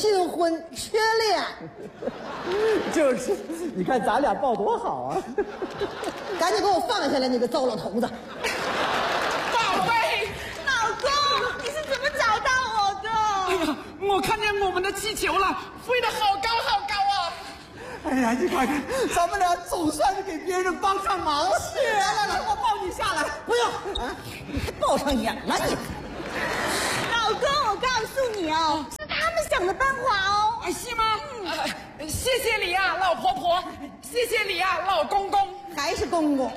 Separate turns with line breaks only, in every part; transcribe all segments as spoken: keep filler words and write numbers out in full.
新婚缺恋。
就是，你看咱俩抱多好啊！
赶紧给我放下来，你个糟老头子！
宝贝，
老公，你是怎么找到我的？
哎呀，我看见我们的气球了，飞得好高好高啊！
哎呀，你看看，咱们俩总算是给别人帮上忙了。
是啊，
来来来，我抱你下来。
不用，啊，你还抱上眼了你。
老公，我告诉你哦，是他们想的办法哦。
哎，是吗？呃，谢谢你啊，老婆婆，谢谢你啊，老公公，
还是公公。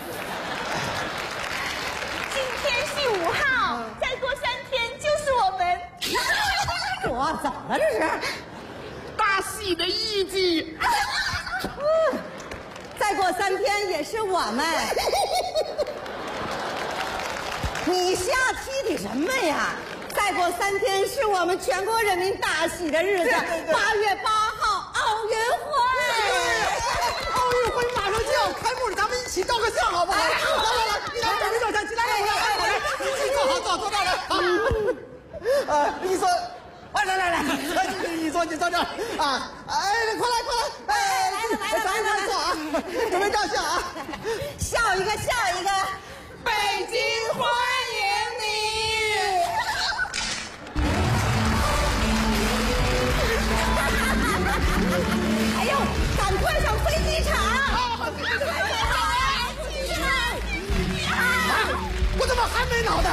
今天是五号，嗯、再过三天就是我们。
我怎么了这是？
大喜的一击。
嗯，再过三天也是我们。你瞎提提什么呀？再过三天是我们全国人民大喜的日子，八月八号奥运会。
奥运会马上就要开幕了，咱们一起照个相好不好？来来来，你来准备照相，起来来，我来，我来，一起坐好，坐坐这儿来。啊，你说，哎，来来来，你坐你坐这儿啊，哎，快来快来，哎，来来来，咱咱坐啊，准备照相啊，
笑一个笑一个，
北京欢迎你。
哎呦，赶快上飞机场！
哦，快快
快！我怎么还没脑袋？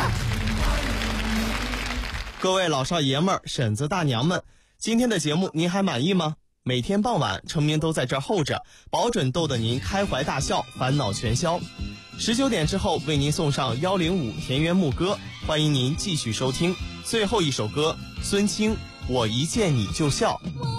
各位老少爷们儿、婶子大娘们，今天的节目您还满意吗？每天傍晚，程明都在这儿候着，保准逗得您开怀大笑，烦恼全消。十九点之后，为您送上幺零五田园牧歌，欢迎您继续收听。最后一首歌，孙清，我一见你就笑。